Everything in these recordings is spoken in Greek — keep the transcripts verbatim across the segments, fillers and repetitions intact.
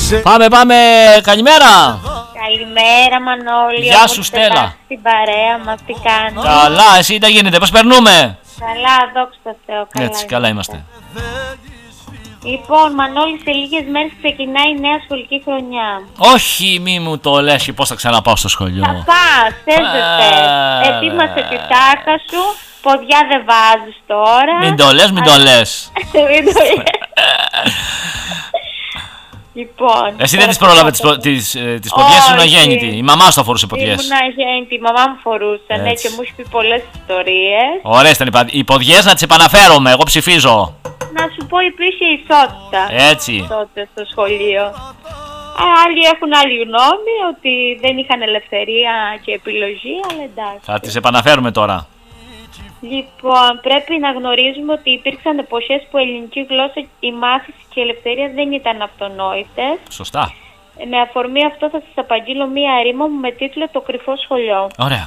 Πάμε, πάμε, καλημέρα. Καλημέρα Μανώλη. Γεια σου Στέλλα. Στην παρέα μας, τι κάνεις? Καλά, εσύ τι γίνεται, πώς περνούμε? Καλά, δόξα τω Θεώ. Καλά Έτσι, καλά είμαστε. Λοιπόν, Μανώλη, σε λίγες μέρες ξεκινάει η νέα σχολική χρονιά. Όχι, μη μου το λες και πώς θα ξαναπάω στο σχολείο. Θα πας, έζετε. Ετοίμασε τη τάρτα σου. Ποδιά δεν βάζεις τώρα. Μην το λες, μην το λες. Μην το λες. Λοιπόν, εσύ δεν τις πρόλαβε τις, τις, τις ποδιές, ήσουν αγέννητη. Η μαμά σου φορούσε ποδιές. Ήμουν αγέννητη, η μαμά μου φορούσε, ναι, και μου έχει πει πολλές ιστορίες. Ωραίες ήταν οι ποδιές, να τις επαναφέρομαι, εγώ ψηφίζω. Να σου πω, υπήρχε ισότητα. Έτσι. Τότε στο σχολείο. Άλλοι έχουν άλλη γνώμη, ότι δεν είχαν ελευθερία και επιλογή, αλλά εντάξει. Θα τις επαναφέρουμε τώρα. Λοιπόν, πρέπει να γνωρίζουμε ότι υπήρξαν εποχές που η ελληνική γλώσσα, η μάθηση και η ελευθερία δεν ήταν αυτονόητες. Σωστά. Με αφορμή αυτό θα σας απαγγείλω μία ρήμα μου με τίτλο «Το κρυφό σχολείο». Ωραία.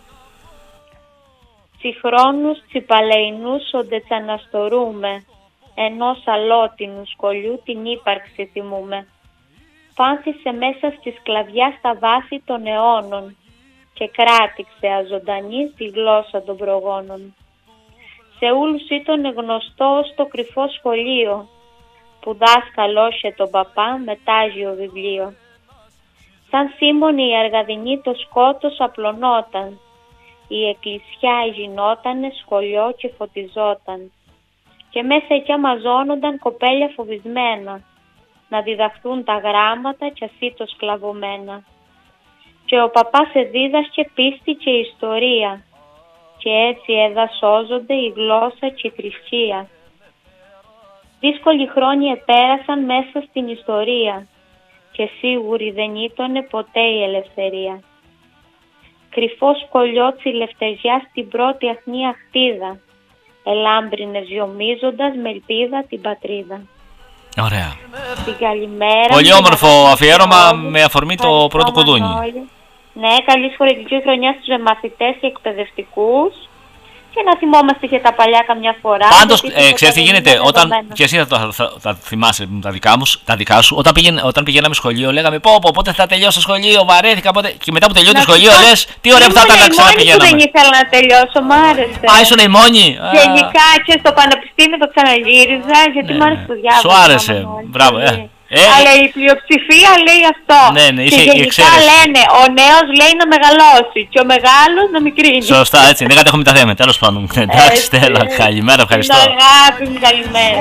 Συγχρόνους τσιπαλεϊνούς οντετσαναστορούμε, ενός αλότινου σκολιού την ύπαρξη θυμούμε. Πάνθησε μέσα στη σκλαβιά στα βάση των αιώνων και κράτηξε αζωντανή στη γλώσσα των προγόνων. Σε όλους ήταν γνωστό ως το κρυφό σχολείο, που δάσκαλο είχε τον παπά μετάγιο βιβλίο. Σαν σύμμονη η αργαδινή το σκότος απλωνόταν, η εκκλησιά γινότανε σχολείο και φωτιζόταν. Και μέσα εκεί αμαζώνονταν κοπέλια φοβισμένα, να διδαχθούν τα γράμματα κι ασύτως σκλαβωμένα. Και ο παπάς εδίδασκε πίστη και ιστορία, και έτσι εδασώζονται η γλώσσα και η θρησκεία. Δύσκολοι χρόνοι επέρασαν μέσα στην ιστορία, και σίγουρη δεν ήτονε ποτέ η ελευθερία. Κρυφό σκολιό τσιλευτεζιά στην πρώτη αχνία χτίδα, ελάμπρινε ζιωμίζοντας με ελπίδα την πατρίδα. Ωραία. Την καλημέρα. Πολύ όμορφο αφιέρωμα με αφορμή το πρώτο κουδούνι. Ναι, καλή σχολική χρονιά στους μαθητές και εκπαιδευτικούς. Και να θυμόμαστε και τα παλιά καμιά φορά. Πάντως, ε, ξέρεις τι γίνεται, όταν, και εσύ θα, θα, θα, θα θυμάσαι τα δικά, μου, τα δικά σου, όταν, πήγαινε, όταν πηγαίναμε σχολείο λέγαμε πω πω πότε θα τελειώσω σχολείο, βαρέθηκα πότε... Και μετά που τελειώνει το σχολείο πω, λες τι ωραία που θα ήταν να ξαναπηγαίναμε. Ήμουν η μόνη που δεν ήθελα να τελειώσω, μ' άρεσε. Α, ήσουν η μόνη. Γενικά και στο πανεπιστήμιο το ξαναγύριζα, γιατί ναι, μ' άρεσε το διάβασμα. Σου άρεσε, μπράβο. Ε. Ε, αλλά η πλειοψηφία λέει αυτό. Ναι, ναι, και γενικά λένε ο νέος λέει να μεγαλώσει και ο μεγάλος να μικρύνει. Σωστά, έτσι. Δεν κατέχουμε τα θέματα. Τέλος πάντων. Εντάξει, Στέλλα, καλημέρα, ευχαριστώ. Την αγάπη μου, καλημέρα.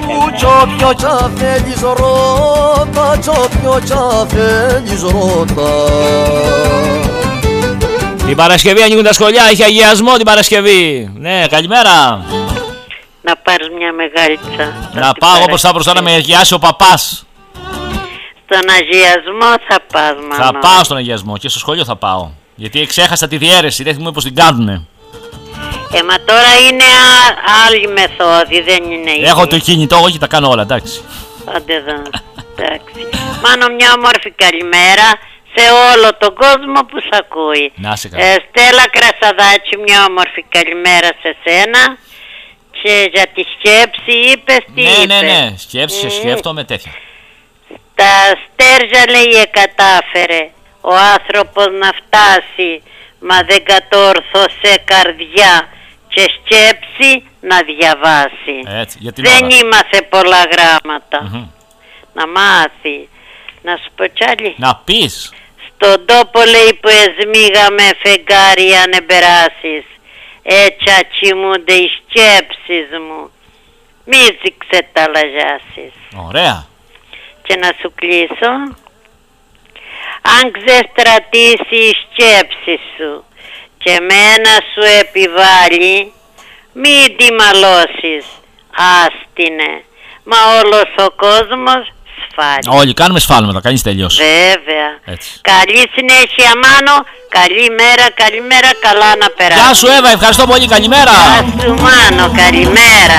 Την Παρασκευή ανοίγουν τα σχολιά, έχει αγιασμό την Παρασκευή. Ναι, καλημέρα. Να πάρεις μια μεγάλιτσα. Να πάω όπως θα μπορούσα να με αγιάσει ο παπάς. Στον αγιασμό θα πας, μάλλον. Θα πάω στον αγιασμό και στο σχολείο θα πάω. Γιατί ξέχασα τη διαίρεση, δεν θυμούμαι πως την κάνουνε. Ε, μα τώρα είναι άλλη μεθόδη, δεν είναι η. Έχω το κινητό, όχι τα κάνω όλα, εντάξει. Άντε εδώ, εντάξει. Μάνο, μια όμορφη καλημέρα σε όλο τον κόσμο που σ' ακούει. Να σε καλά. Ε, Στέλλα Κρασαδάκη, μια όμορφη καλημέρα σε σένα. Και για τη σκέψη είπες τι ναι, είπες. Ναι, ναι, ναι, σκέψη, mm. σκέφτομαι τέτοια. Τα στέρια λέει εκατάφερε ο άνθρωπος να φτάσει, μα δεν κατόρθωσε καρδιά και σκέψη να διαβάσει. Έτσι, για την δεν ώρα. ήμαθε πολλά γράμματα. Mm-hmm. Να μάθει. Να σου πω κι άλλη. Να πεις. Στον τόπο λέει που εσμίγαμε φεγγάρι αν εμπεράσεις, έτσι ατσιμούνται οι σκέψεις μου, μη ξεταλαγιάσεις. Ωραία. Και να σου κλείσω. Αν ξεστρατήσει η σκέψη σου και μένα σου επιβάλλει, μη τη μαλώσεις, άστινε, μα όλος ο κόσμος σφάλει. Όλοι κάνουμε σφάλματα, κανείς τελειώσει. Βέβαια. Έτσι. Καλή συνέχεια, Μάνο. Καλημέρα, καλημέρα, καλά να περάσει. Γεια σου Εύα, ευχαριστώ πολύ, καλημέρα. Γεια σου Μάνο, καλημέρα.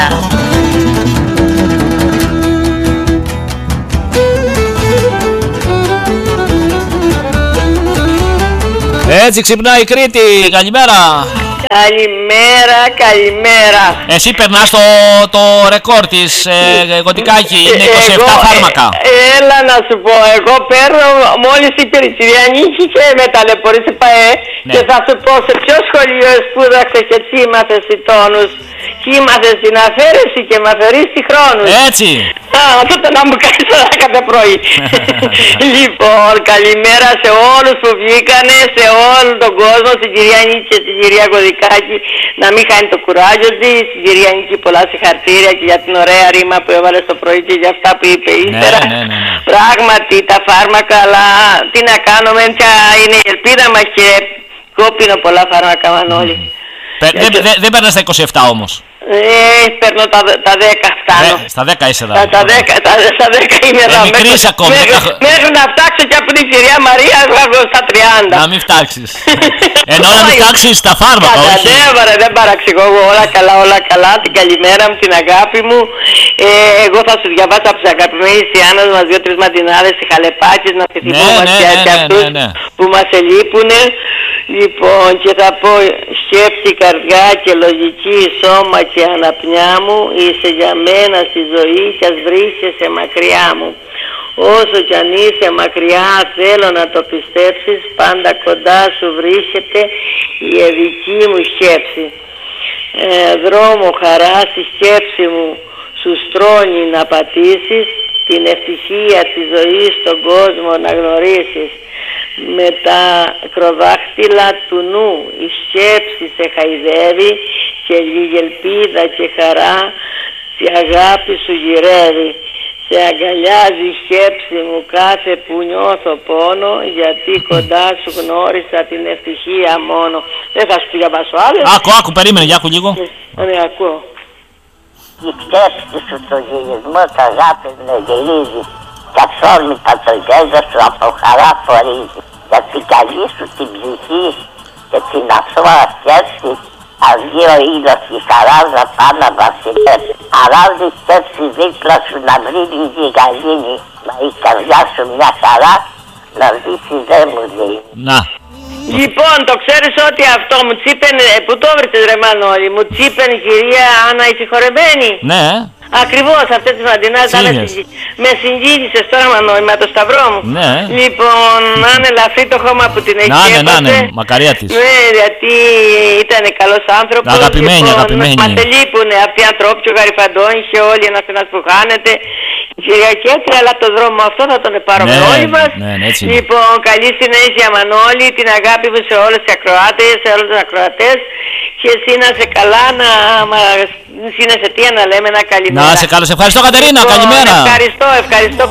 Έτσι ξυπνάει η Κρήτη, καλημέρα. Καλημέρα, καλημέρα. Εσύ περνάς το, το ρεκόρ της ε, Κωτικάκη, είναι είκοσι επτά εγώ, φάρμακα. Ε, έλα να σου πω, εγώ παίρνω μόλις η Κυρία Νίκη και με ταλαιπωρήσει ΠΑΕ, ναι. Και θα σου πω σε ποιο σχολείο σπούδαξες και τι μάθες οι τόνους. Και μάθες την αφαίρεση και με αφαιρείς χρόνους. Έτσι. Α, τότε να μου κάνεις ώρα κάθε πρωί. Λοιπόν, καλημέρα σε όλους που βγήκανε, σε όλο τον κόσμο, στην κυρία Νίκη και στην κυρία Κωδικάκη, να μην χάνει το κουράγιο της. Στην κυρία Νίκη πολλά συγχαρητήρια και για την ωραία ρήμα που έβαλε στο πρωί και για αυτά που είπε ύστερα. Ναι, ναι, ναι, ναι. Πράγματι τα φάρμακα, αλλά τι να κάνουμε, είναι η ελπίδα μας και κόπινο πολλά φάρμακα, Μανώλη. Mm. Δεν δε, δε παίρνεις τα είκοσι επτά όμως. Ε, παίρνω τα, τα δέκα, φτάνω. Ε, στα δέκα είσαι εδώ. Τα, τα δέκα, τα, στα δέκα είμαι εδώ. Ε, μικρής ακόμα. Μέχρι, δέκα... μέχρι να φτάξω και από την κυρία Μαρία βγάζω στα τριάντα. Να μην φτάξεις. Ενώ να μην φτάξεις στα φάρμακα, όχι. Καταντέβαρε, δεν παραξηγώ εγώ. Όλα καλά, όλα καλά. Την καλημέρα μου, την αγάπη μου. Ε, εγώ θα σου διαβάσω από τις αγαπημένες Ιάννας μας δύο-τρεις μαντινάδες στη Χαλεπάκης να τη θυμόμαστε ναι, ναι, και ναι, αυτούς ναι, ναι. που μας ελείπουνε. Λοιπόν, και θα πω σκέψη, καρδιά και λογική, σώμα και αναπνιά μου, είσαι για μένα στη ζωή κι ας βρίσκεσαι μακριά μου. Όσο κι αν είσαι μακριά θέλω να το πιστέψεις, πάντα κοντά σου βρίσκεται η εδική μου σκέψη. Ε, δρόμο χαρά στη σκέψη μου σου στρώνει να πατήσεις, την ευτυχία της ζωής στον κόσμο να γνωρίσεις. Με τα κροδάχτυλα του νου η σκέψη σε χαϊδεύει και λίγη ελπίδα και χαρά τη αγάπη σου γυρεύει. Σε αγκαλιάζει η σκέψη μου κάθε που νιώθω πόνο, γιατί κοντά σου γνώρισα την ευτυχία μόνο. Δεν θα σου διαβάσω άλλες. Άκου, άκου, περίμενε, για άκου λίγο. Ναι, ακούω. Η σκέψη σου το γυρισμό της αγάπης με γυρίζει κι αυθόρμητα το γέλιο σου από χαρά φορίζει. Για την καλή σου την ψυχή και την αθώα σκέψη ας βγει ο ήλιος η χαρά να πάει να βασιλεύσει. Αράζει η σκέψη δίπλα σου να βρει λίγη γαλήνη, μα η καρδιά σου μια χαρά να ζήσει δεν μου δίνει. Να. Λοιπόν, το ξέρεις ότι αυτό μου τσίπεν, που το βρήκες ρε Μανώλη, μου τσίπεν κυρία Άννα η συγχωρεμένη. Ναι. Ακριβώς αυτές τις μαντινάδες με συγκίνησες τώρα, Μανώλη, με το σταυρό μου. Ναι. Λοιπόν, να είναι ελαφρύ το χώμα που την έχει έπασε. Να είναι, να είναι, μακαριά της. Ναι, γιατί ήταν καλός άνθρωπος. Αγαπημένη, λοιπόν, αγαπημένη. Μας τελείπουνε αυτοί οι ανθρώποι, ο Γαριφαντώνης, όλοι ένας ένας που χάνεται. Κυριακή έτσι, αλλά το δρόμο αυτό θα τον πάρουμε ναι, όλοι μας. Ναι, ναι, έτσι. Λοιπόν, καλή συνέχεια, Μανώλη, την αγάπη μου σε όλες τις ακροάτες, σε όλους τους ακροατές. Και εσύ να σε καλά, να μας είναι σε τι να λέμε, να καλημέρα. Να σε καλά, σε ευχαριστώ Κατερίνα, λοιπόν, καλημέρα. Ευχαριστώ, ευχαριστώ.